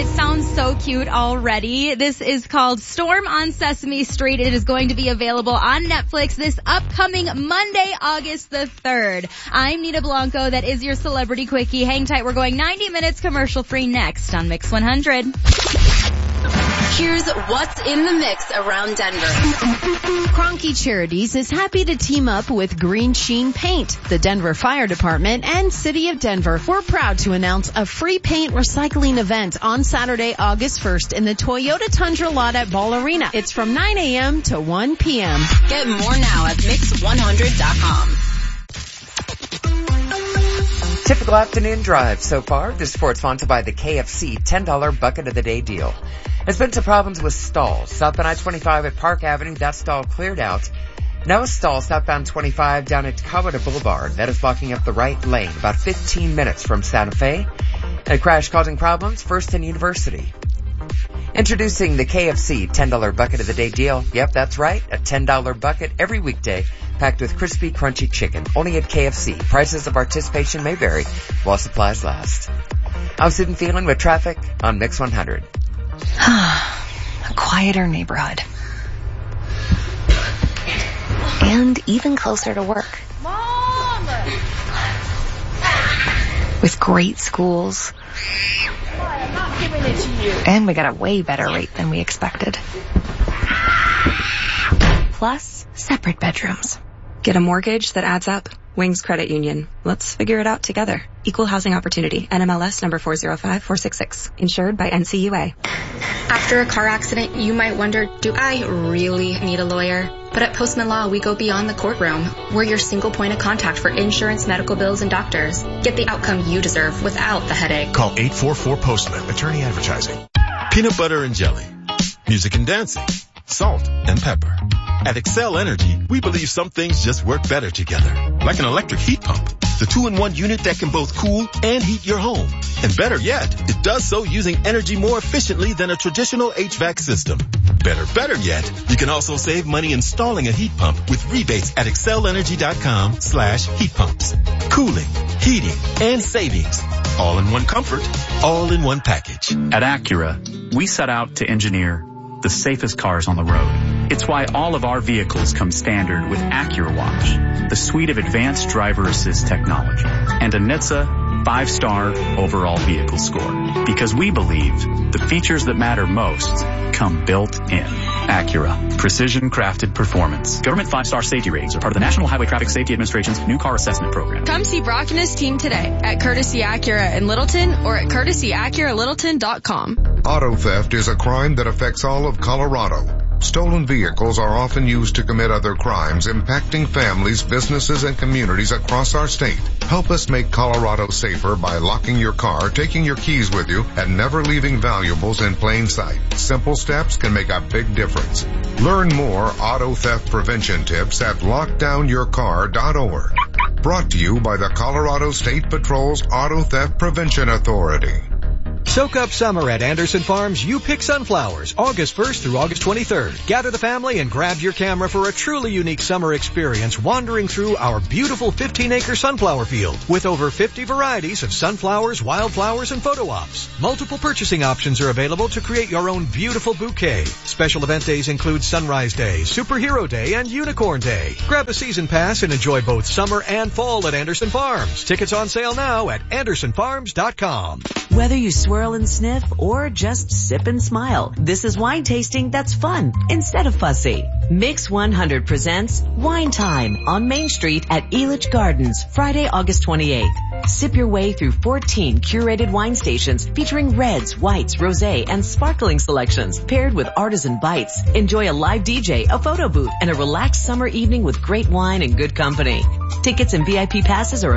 It sounds so cute already. This is called Storm on Sesame Street. It is going to be available on Netflix this upcoming Monday, August the 3rd. I'm Nita Blanco. That is your Celebrity Quickie. Hang tight. We're going 90 minutes commercial free next on Mix 100. Here's what's in the mix around Denver. Kroenke Charities is happy to team up with Green Sheen Paint, the Denver Fire Department, and City of Denver. We're proud to announce a free paint recycling event on Saturday, August 1st in the Toyota Tundra lot at Ball Arena. It's from 9 a.m. to 1 p.m. Get more now at Mix100.com. Typical afternoon drive so far. This report sponsored by the KFC $10 Bucket of the Day deal. There's been some problems with stalls. Southbound I-25 at Park Avenue, that stall cleared out. Now a stall southbound 25 down at Colorado Boulevard. That is blocking up the right lane, about 15 minutes from Santa Fe. And a crash causing problems, First and University. Introducing the KFC $10 Bucket of the Day deal. Yep, that's right, a $10 bucket every weekday, packed with crispy, crunchy chicken. Only at KFC. Prices of participation may vary while supplies last. How's Susan feeling with traffic on Mix 100? A quieter neighborhood. And even closer to work. Mom! With great schools. I'm not giving it to you. And we got a way better rate than we expected. Plus, separate bedrooms. Get a mortgage that adds up. Wings Credit Union. Let's figure it out together. Equal housing opportunity. NMLS number 405466. Insured by NCUA. After a car accident, you might wonder, do I really need a lawyer? But at Postman Law, we go beyond the courtroom. We're your single point of contact for insurance, medical bills, and doctors. Get the outcome you deserve without the headache. Call 844-POSTMAN. Attorney advertising. Peanut butter and jelly. Music and dancing. Salt and pepper. At Excel Energy, we believe some things just work better together. Like an electric heat pump. The 2-in-1 unit that can both cool and heat your home. And better yet, it does so using energy more efficiently than a traditional HVAC system. Better yet, you can also save money installing a heat pump with rebates at excelergy.com/heat pumps. Cooling, heating, and savings. All in one comfort, all in one package. At Acura, we set out to engineer the safest cars on the road. It's why all of our vehicles come standard with Acura Watch, the suite of advanced driver assist technology, and a NHTSA 5-star overall vehicle score. Because we believe the features that matter most come built in. Acura. Precision crafted performance. Government 5-star safety ratings are part of the National Highway Traffic Safety Administration's new car assessment program. Come see Brock and his team today at Courtesy Acura in Littleton or at courtesyacuralittleton.com. Auto theft is a crime that affects all of Colorado. Stolen vehicles are often used to commit other crimes, impacting families, businesses, and communities across our state. Help us make Colorado safer by locking your car, taking your keys with you, and never leaving valuables in plain sight. Simple steps can make a big difference. Learn more auto theft prevention tips at lockdownyourcar.org. Brought to you by the Colorado State Patrol's Auto Theft Prevention Authority. Soak up summer at Anderson Farms You Pick Sunflowers, August 1st through August 23rd. Gather the family and grab your camera for a truly unique summer experience wandering through our beautiful 15-acre sunflower field with over 50 varieties of sunflowers, wildflowers, and photo ops. Multiple purchasing options are available to create your own beautiful bouquet. Special event days include Sunrise Day, Superhero Day, and Unicorn Day. Grab a season pass and enjoy both summer and fall at Anderson Farms. Tickets on sale now at AndersonFarms.com. Whether you swirl and sniff or just sip and smile, this is wine tasting that's fun instead of fussy. Mix 100 presents Wine Time on Main Street at Elitch Gardens, Friday, August 28th. Sip your way through 14 curated wine stations featuring reds, whites, rosé, and sparkling selections paired with artisan bites. Enjoy a live DJ, a photo booth, and a relaxed summer evening with great wine and good company. Tickets and VIP passes are